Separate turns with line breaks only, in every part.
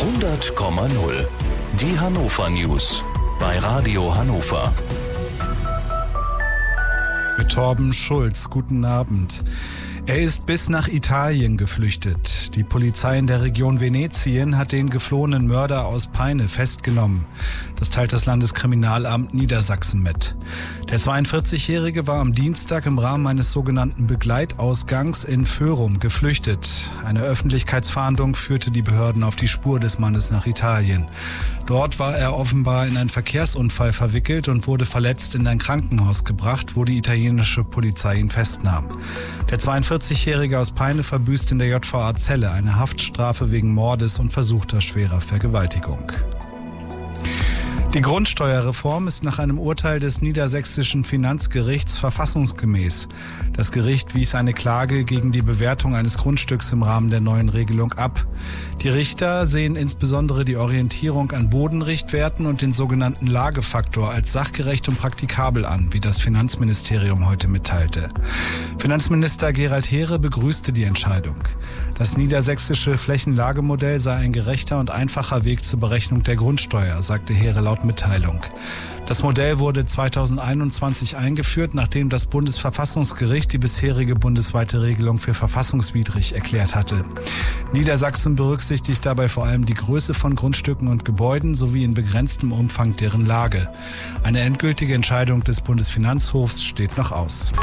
100,0. Die Hannover News bei Radio Hannover.
Mit Torben Schulz, guten Abend. Er ist bis nach Italien geflüchtet. Die Polizei in der Region Venetien hat den geflohenen Mörder aus Peine festgenommen. Das teilt das Landeskriminalamt Niedersachsen mit. Der 42-Jährige war am Dienstag im Rahmen eines sogenannten Begleitausgangs in Föhrum geflüchtet. Eine Öffentlichkeitsfahndung führte die Behörden auf die Spur des Mannes nach Italien. Dort war er offenbar in einen Verkehrsunfall verwickelt und wurde verletzt in ein Krankenhaus gebracht, wo die italienische Polizei ihn festnahm. Der 42-Jährige aus Peine verbüßt in der JVA Celle eine Haftstrafe wegen Mordes und versuchter schwerer Vergewaltigung. Die Grundsteuerreform ist nach einem Urteil des Niedersächsischen Finanzgerichts verfassungsgemäß. Das Gericht wies eine Klage gegen die Bewertung eines Grundstücks im Rahmen der neuen Regelung ab. Die Richter sehen insbesondere die Orientierung an Bodenrichtwerten und den sogenannten Lagefaktor als sachgerecht und praktikabel an, wie das Finanzministerium heute mitteilte. Finanzminister Gerald Heere begrüßte die Entscheidung. Das niedersächsische Flächenlagemodell sei ein gerechter und einfacher Weg zur Berechnung der Grundsteuer, sagte Heere laut Mitteilung. Das Modell wurde 2021 eingeführt, nachdem das Bundesverfassungsgericht die bisherige bundesweite Regelung für verfassungswidrig erklärt hatte. Niedersachsen berücksichtigt dabei vor allem die Größe von Grundstücken und Gebäuden sowie in begrenztem Umfang deren Lage. Eine endgültige Entscheidung des Bundesfinanzhofs steht noch aus.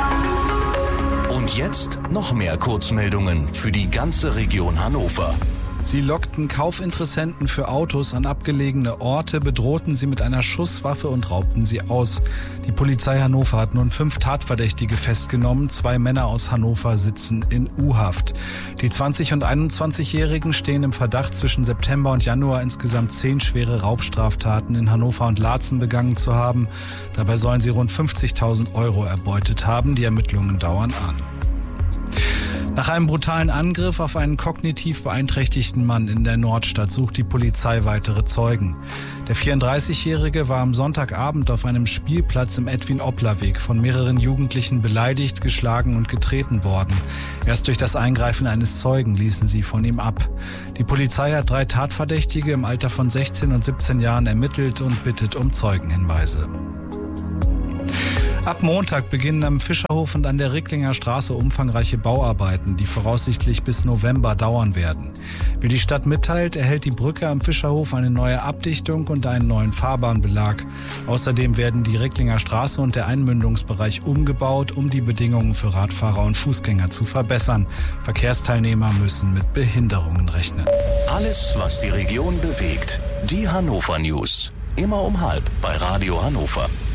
Und jetzt noch mehr Kurzmeldungen für die ganze Region Hannover.
Sie lockten Kaufinteressenten für Autos an abgelegene Orte, bedrohten sie mit einer Schusswaffe und raubten sie aus. Die Polizei Hannover hat nun 5 Tatverdächtige festgenommen. 2 Männer aus Hannover sitzen in U-Haft. Die 20- und 21-Jährigen stehen im Verdacht, zwischen September und Januar insgesamt 10 schwere Raubstraftaten in Hannover und Laatzen begangen zu haben. Dabei sollen sie rund 50.000 Euro erbeutet haben. Die Ermittlungen dauern an. Nach einem brutalen Angriff auf einen kognitiv beeinträchtigten Mann in der Nordstadt sucht die Polizei weitere Zeugen. Der 34-Jährige war am Sonntagabend auf einem Spielplatz im Edwin-Oppler-Weg von mehreren Jugendlichen beleidigt, geschlagen und getreten worden. Erst durch das Eingreifen eines Zeugen ließen sie von ihm ab. Die Polizei hat 3 Tatverdächtige im Alter von 16 und 17 Jahren ermittelt und bittet um Zeugenhinweise. Ab Montag beginnen am Fischerhof und an der Ricklinger Straße umfangreiche Bauarbeiten, die voraussichtlich bis November dauern werden. Wie die Stadt mitteilt, erhält die Brücke am Fischerhof eine neue Abdichtung und einen neuen Fahrbahnbelag. Außerdem werden die Ricklinger Straße und der Einmündungsbereich umgebaut, um die Bedingungen für Radfahrer und Fußgänger zu verbessern. Verkehrsteilnehmer müssen mit Behinderungen rechnen.
Alles, was die Region bewegt. Die Hannover News. Immer um 12:30 bei Radio Hannover.